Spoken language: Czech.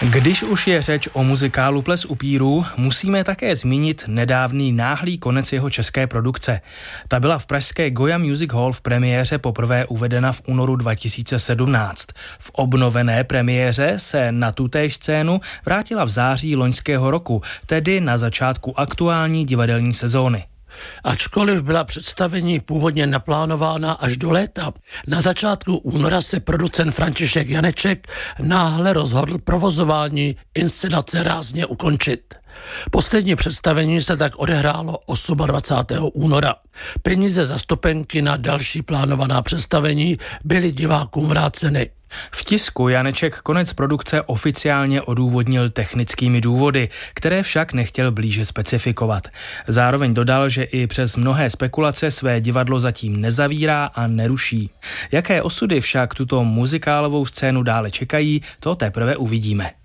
Když už je řeč o muzikálu Ples upírů, musíme také zmínit nedávný náhlý konec jeho české produkce. Ta byla v pražské Goya Music Hall v premiéře poprvé uvedena v únoru 2017. V obnovené premiéře se na tutéž scénu vrátila v září loňského roku, tedy na začátku aktuální divadelní sezóny. Ačkoliv byla představení původně naplánována až do léta, na začátku února se producent František Janeček náhle rozhodl provozování inscenace rázně ukončit. Poslední představení se tak odehrálo 28. února. Peníze za vstupenky na další plánovaná představení byly divákům vráceny. V tisku Janeček konec produkce oficiálně odůvodnil technickými důvody, které však nechtěl blíže specifikovat. Zároveň dodal, že i přes mnohé spekulace své divadlo zatím nezavírá a neruší. Jaké osudy však tuto muzikálovou scénu dále čekají, to teprve uvidíme.